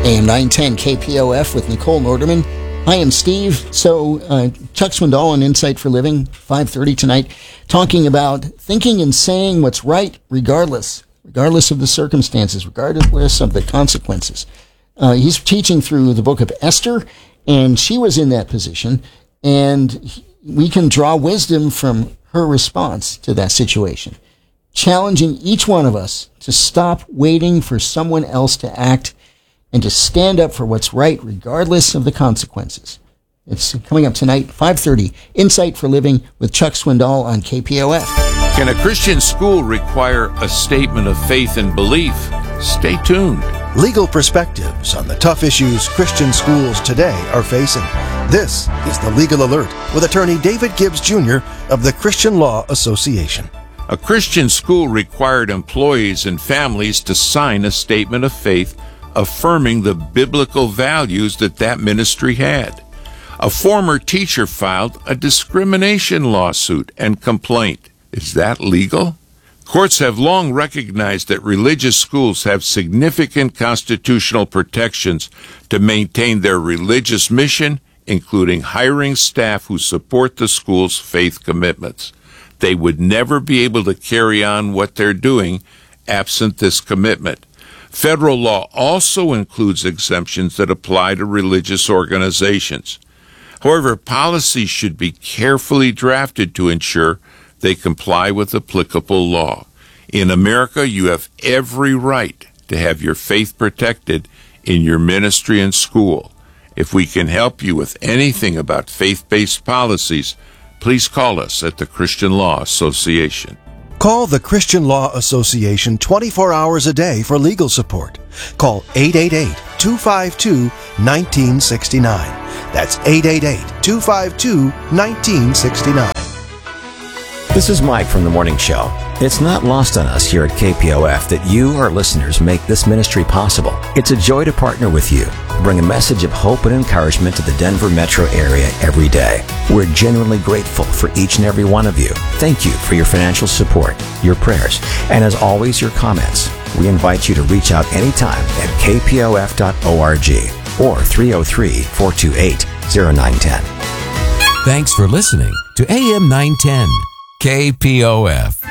AM 910 KPOF with Nicole Norderman. Hi, I'm Steve. So, Chuck Swindoll on Insight for Living, 5:30 tonight, talking about thinking and saying what's right regardless of the circumstances, regardless of the consequences. He's teaching through the book of Esther, and she was in that position, and we can draw wisdom from her response to that situation, challenging each one of us to stop waiting for someone else to act and to stand up for what's right, regardless of the consequences. It's coming up tonight, 5:30, Insight for Living with Chuck Swindoll on KPOF. Can a Christian school require a statement of faith and belief? Stay tuned. Legal perspectives on the tough issues Christian schools today are facing. This is the Legal Alert with attorney David Gibbs Jr. of the Christian Law Association. A Christian school required employees and families to sign a statement of faith affirming the biblical values that ministry had. A former teacher filed a discrimination lawsuit and complaint. Is that legal? Courts have long recognized that religious schools have significant constitutional protections to maintain their religious mission, including hiring staff who support the school's faith commitments. They would never be able to carry on what they're doing absent this commitment. Federal law also includes exemptions that apply to religious organizations. However, policies should be carefully drafted to ensure they comply with applicable law. In America, you have every right to have your faith protected in your ministry and school. If we can help you with anything about faith-based policies, please call us at the Christian Law Association. Call the Christian Law Association 24 hours a day for legal support. Call 888-252-1969. That's 888-252-1969. This is Mike from The Morning Show. It's not lost on us here at KPOF that you, our listeners, make this ministry possible. It's a joy to partner with you, bring a message of hope and encouragement to the Denver metro area every day. We're genuinely grateful for each and every one of you. Thank you for your financial support, your prayers, and as always, your comments. We invite you to reach out anytime at kpof.org or 303-428-0910. Thanks for listening to AM 910 KPOF.